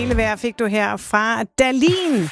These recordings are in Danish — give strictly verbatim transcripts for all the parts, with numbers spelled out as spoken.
Kanelevejr fik du her fra Dalin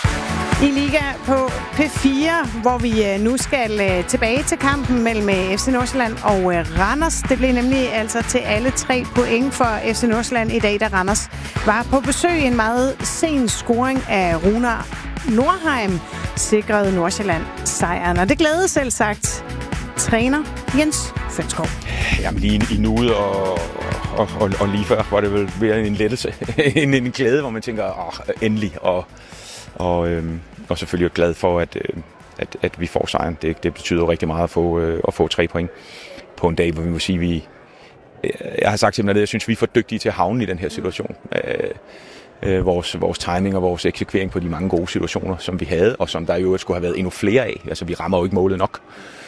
i Liga på P fire, hvor vi nu skal tilbage til kampen mellem F C Nordsjælland og Randers. Det blev nemlig altså til alle tre point for F C Nordsjælland i dag, da Randers var på besøg. En meget sen scoring af Runar Nordheim sikrede Nordsjælland sejren, og det glædede selv sagt træner Jens Fønskov. Jamen lige i nuet og, og, og, og lige før var det vel mere en lettelse, en, en glæde, hvor man tænker, åh, endelig, og, og, øhm, og selvfølgelig glad for, at, øh, at, at vi får sejren. Det, det betyder jo rigtig meget at få, øh, at få tre point på en dag, hvor vi må sige, vi, jeg har sagt simpelthen, at jeg synes, vi er for dygtige til at havne i den her situation. Øh, øh, vores, vores timing og vores eksekvering på de mange gode situationer, som vi havde, og som der jo skulle have været endnu flere af. Altså, vi rammer jo ikke målet nok.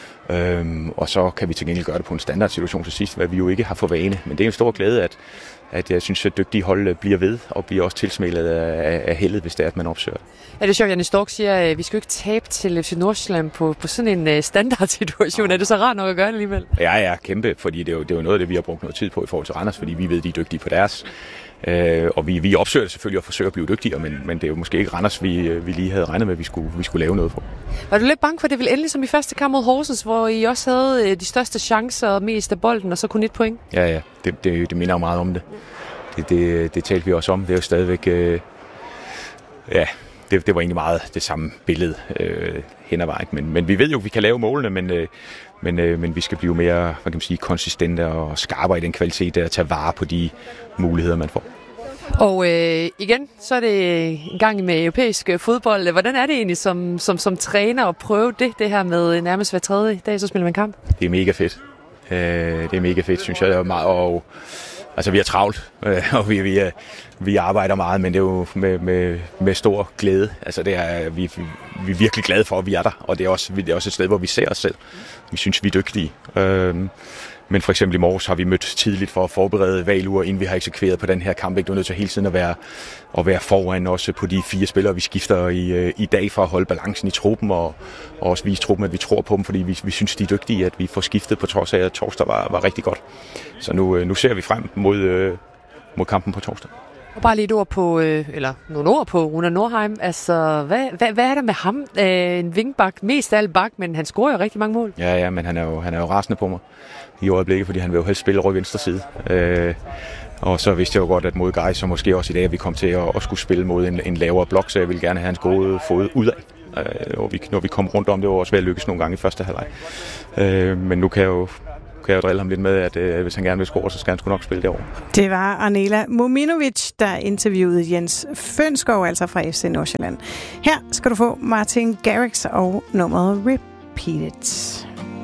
Øhm, og så kan vi til gengæld gøre det på en standardsituation til sidst, hvad vi jo ikke har for vane. Men det er en stor glæde, at, at jeg synes, at dygtige hold bliver ved, og bliver også tilsmælet af, af heldet, hvis det er, at man opsøger. Ja, det er sjovt, Janne Stork siger, at vi skal jo ikke tabe til F C Nordsjælland på, på sådan en standardsituation. Ja. Er det så rart nok at gøre det alligevel? Ja, ja, kæmpe, fordi det er, jo, det er jo noget af det, vi har brugt noget tid på i forhold til Randers, fordi vi ved, de er dygtige på deres. Øh, og vi, vi opsøger det selvfølgelig og forsøger at blive dygtigere, men, men det er jo måske ikke Randers, vi, vi lige havde regnet med, at vi skulle, vi skulle lave noget på. Var du lidt bange for, at det ville endelig som i første kamp mod Horsens, hvor I også havde de største chancer og mest af bolden, og så kun et point? Ja, ja, det, det, det minder jo meget om det. Det, det, det talte vi også om. Det er jo stadigvæk... Øh, ja, det, det var egentlig meget det samme billede øh, hen ad vejen. Men, men vi ved jo, at vi kan lave målene, men... Øh, Men, øh, men vi skal blive mere, hvad kan man sige, konsistente og skarpere i den kvalitet, der at tage vare på de muligheder, man får. Og øh, igen, så er det en gang med europæisk fodbold. Hvordan er det egentlig som, som, som træner at prøve det, det her med nærmest hver tredje dag, så spiller man kamp? Det er mega fedt. Øh, det er mega fedt, synes jeg. Det er meget, og, altså, vi er travlt, øh, og vi, vi, er, vi arbejder meget, men det er jo med, med, med stor glæde. Altså, det er, vi, vi er virkelig glade for, at vi er der, og det er, også, det er også et sted, hvor vi ser os selv. Vi synes, vi er dygtige. Øhm, men for eksempel i morges har vi mødt tidligt for at forberede valguger, inden vi har eksekveret på den her kamp. Du er nødt til hele tiden at være, at være foran også på de fire spillere, vi skifter i, i dag for at holde balancen i truppen, og, og også vise truppen, at vi tror på dem, fordi vi, vi synes, de er dygtige, at vi får skiftet på trods af, at torsdag var, var rigtig godt. Så nu, nu ser vi frem mod, mod kampen på torsdag. Og bare lige et ord på, eller nogle ord på Runar Nordheim. Altså, hvad, hvad, hvad er der med ham? Øh, en vingbak, mest af alt bak, men han scorer jo rigtig mange mål. Ja, ja, men han er jo, han er jo rasende på mig i øjeblikket, fordi han vil jo helst spille over i venstre side. Øh, og så vidste jeg jo godt, at mod Gais, så måske også i dag, at vi kom til at, at skulle spille mod en, en lavere blok, så jeg ville gerne have hans gode fod udad. Øh, og vi, når vi kom rundt om det, var også ved at lykkes nogle gange i første halvleg. Øh, men nu kan jeg jo kan jeg drille ham lidt med, at øh, hvis han gerne vil score, så skal han sgu nok spille derovre. Det var Arnela Mominovic, der interviewede Jens Fønskov, altså fra F C Nordsjælland. Her skal du få Martin Garrix og nummeret Repeat It.